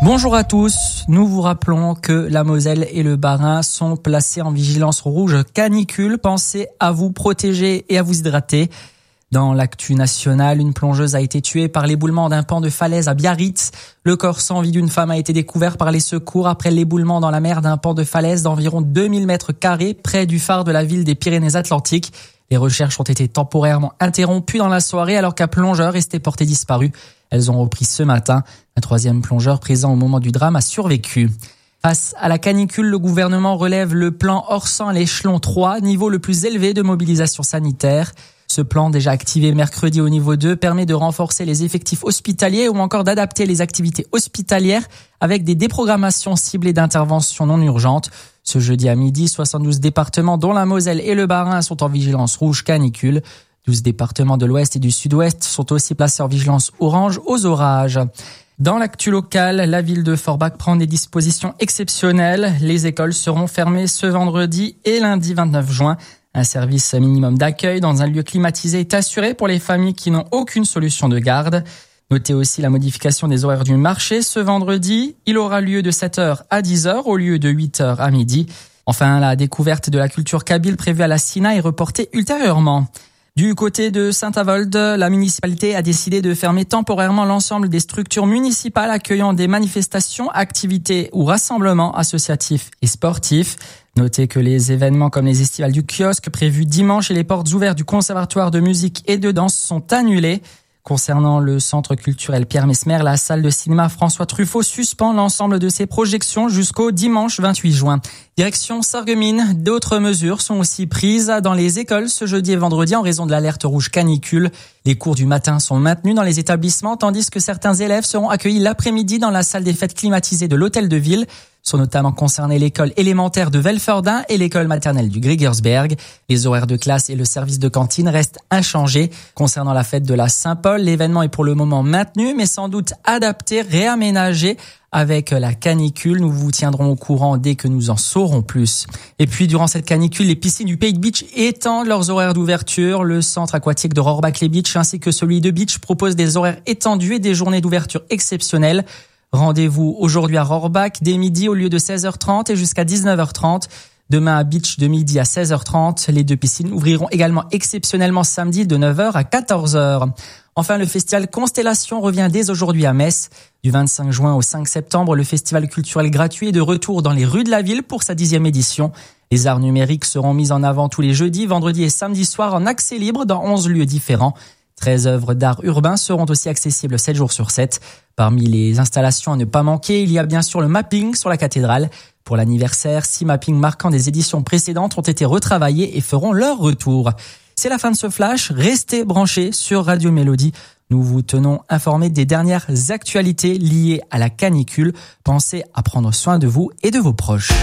Bonjour à tous, nous vous rappelons que la Moselle et le Bas-Rhin sont placés en vigilance rouge canicule. Pensez à vous protéger et à vous hydrater. Dans l'actu nationale, une plongeuse a été tuée par l'éboulement d'un pan de falaise à Biarritz. Le corps sans vie d'une femme a été découvert par les secours après l'éboulement dans la mer d'un pan de falaise d'environ 2000 mètres carrés près du phare de la ville des Pyrénées-Atlantiques. Les recherches ont été temporairement interrompues dans la soirée alors qu'un plongeur restait porté disparu. Elles ont repris ce matin. Un troisième plongeur présent au moment du drame a survécu. Face à la canicule, le gouvernement relève le plan Orsan à l'échelon 3, niveau le plus élevé de mobilisation sanitaire. Ce plan, déjà activé mercredi au niveau 2, permet de renforcer les effectifs hospitaliers ou encore d'adapter les activités hospitalières avec des déprogrammations ciblées d'interventions non urgentes. Ce jeudi à midi, 72 départements dont la Moselle et le Bas-Rhin sont en vigilance rouge canicule. 12 départements de l'Ouest et du Sud-Ouest sont aussi placés en vigilance orange aux orages. Dans l'actu locale, la ville de Forbach prend des dispositions exceptionnelles. Les écoles seront fermées ce vendredi et lundi 29 juin. Un service minimum d'accueil dans un lieu climatisé est assuré pour les familles qui n'ont aucune solution de garde. Notez aussi la modification des horaires du marché. Ce vendredi, il aura lieu de 7h à 10h au lieu de 8h à midi. Enfin, la découverte de la culture kabyle prévue à la Sina est reportée ultérieurement. Du côté de Saint-Avold, la municipalité a décidé de fermer temporairement l'ensemble des structures municipales accueillant des manifestations, activités ou rassemblements associatifs et sportifs. Notez que les événements comme les estivales du kiosque prévus dimanche et les portes ouvertes du conservatoire de musique et de danse sont annulées. Concernant le centre culturel Pierre Messmer, la salle de cinéma François Truffaut suspend l'ensemble de ses projections jusqu'au dimanche 28 juin. Direction Sarreguemines, d'autres mesures sont aussi prises dans les écoles ce jeudi et vendredi en raison de l'alerte rouge canicule. Les cours du matin sont maintenus dans les établissements tandis que certains élèves seront accueillis l'après-midi dans la salle des fêtes climatisée de l'hôtel de ville. Sont notamment concernés l'école élémentaire de Velferdin et l'école maternelle du Gregersberg. Les horaires de classe et le service de cantine restent inchangés. Concernant la fête de la Saint-Paul, l'événement est pour le moment maintenu, mais sans doute adapté, réaménagé. Avec la canicule, nous vous tiendrons au courant dès que nous en saurons plus. Et puis, durant cette canicule, les piscines du Pays de Beach étendent leurs horaires d'ouverture. Le centre aquatique de Rohrbach-les-Beach ainsi que celui de Beach proposent des horaires étendus et des journées d'ouverture exceptionnelles. Rendez-vous aujourd'hui à Rohrbach dès midi au lieu de 16h30 et jusqu'à 19h30. Demain à Beach de midi à 16h30. Les deux piscines ouvriront également exceptionnellement samedi de 9h à 14h. Enfin, le festival Constellation revient dès aujourd'hui à Metz. Du 25 juin au 5 septembre, le festival culturel gratuit est de retour dans les rues de la ville pour sa 10e édition. Les arts numériques seront mis en avant tous les jeudis, vendredis et samedis soirs en accès libre dans 11 lieux différents. 13 œuvres d'art urbain seront aussi accessibles 7 jours sur 7. Parmi les installations à ne pas manquer, il y a bien sûr le mapping sur la cathédrale. Pour l'anniversaire, 6 mappings marquant des éditions précédentes ont été retravaillés et feront leur retour. C'est la fin de ce flash. Restez branchés sur Radio Mélodie. Nous vous tenons informés des dernières actualités liées à la canicule. Pensez à prendre soin de vous et de vos proches.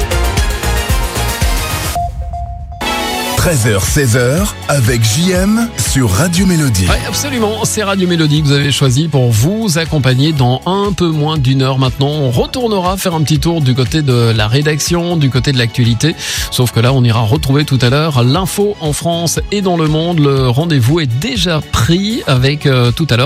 13h-16h avec JM sur Radio Mélodie. Oui, absolument, c'est Radio Mélodie que vous avez choisi pour vous accompagner dans un peu moins d'une heure maintenant. On retournera faire un petit tour du côté de la rédaction, du côté de l'actualité. Sauf que là, on ira retrouver tout à l'heure l'info en France et dans le monde. Le rendez-vous est déjà pris avec tout à l'heure